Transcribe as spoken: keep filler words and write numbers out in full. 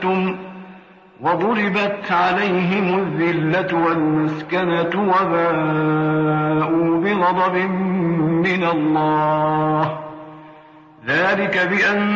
أخذتم وضربت عليهم الذلة والمسكنة وباءوا بغضب من الله ذلك بأن